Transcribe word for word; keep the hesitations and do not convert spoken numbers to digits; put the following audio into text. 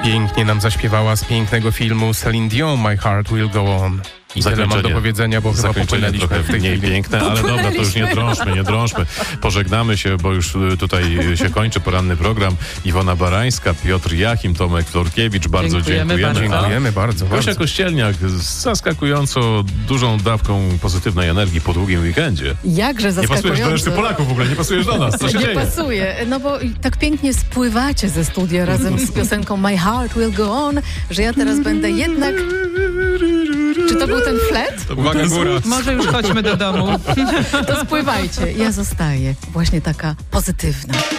Pięknie nam zaśpiewała z pięknego filmu Celine Dion, My Heart Will Go On. I tyle mam do powiedzenia, bo chyba popłynęliśmy trochę w tej mniej chwili. piękne, ale dobra, to już nie drążmy, nie drążmy. Pożegnamy się, bo już tutaj się kończy poranny program. Iwona Barańska, Piotr Jachim, Tomek Florkiewicz, bardzo Dziękujemy dziękujemy. bardzo. Dziękujemy bardzo, Gosia bardzo. Kościelniak z zaskakująco dużą dawką pozytywnej energii po długim weekendzie. Jakże Nie pasujesz do reszty zaskakujące. Polaków w ogóle, nie pasujesz do nas. Co się Nie dzieje? pasuje, no bo tak pięknie spływacie ze studia razem z piosenką My Heart Will Go On, że ja teraz będę jednak... Czy to był ten flet? Uwaga, góra. Może już chodźmy do domu. To spływajcie. Ja zostaję właśnie taka pozytywna.